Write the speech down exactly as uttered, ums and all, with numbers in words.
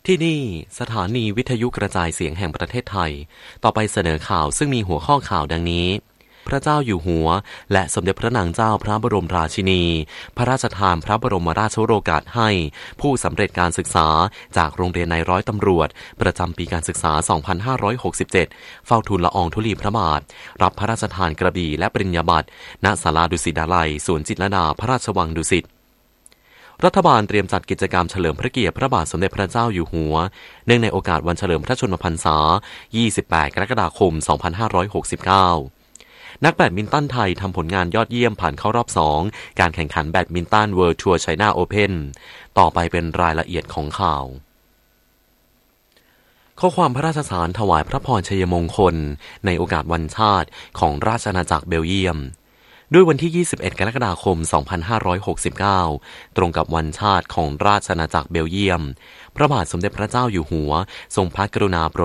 ที่นี่สถานีวิทยุกระจายเสียงแห่งประเทศไทยต่อไปเสนอข่าวซึ่งมีหัวข้อข่าวดังนี้พระเจ้าอยู่หัวและสมเด็จพระนางเจ้าพระบรมราชินีพระราชทานพระบรมราชโองการให้ผู้สำเร็จการศึกษาจากโรงเรียนนายร้อยตำรวจประจำปีการศึกษา สองพันห้าร้อยหกสิบเจ็ด เฝ้าทูลละอองธุลีพระบาทรับพระราชทานกระบี่และปริญญาบัตรณศาลาดุสิตดาลัยสวนจิตรลดาพระราชวังดุสิตรัฐบาลเตรียมจัดกิจกรรมเฉลิมพระเกียรติพระบาทสมเด็จพระเจ้าอยู่หัวเนื่องในโอกาสวันเฉลิมพระชนมพรรษา ยี่สิบแปด กรกฎาคม สองพันห้าร้อยหกสิบเก้า นักแบดมินตันไทยทำผลงานยอดเยี่ยมผ่านเข้ารอบสองการแข่งขันแบดมินตัน World Tour China Open ต่อไปเป็นรายละเอียดของข่าวข้อความพระราชสารถวายพระพรชัยมงคลในโอกาสวันชาติของราชอาณาจักรเบลเยียมด้วยวันที่ ยี่สิบเอ็ด กรกฎาคม สองพันห้าร้อยหกสิบเก้า ตรงกับวันชาติของราชอาณาจักรเบลเยียมพระบาทสมเด็จพระเจ้าอยู่หัวทรงพระกรุณาโปรด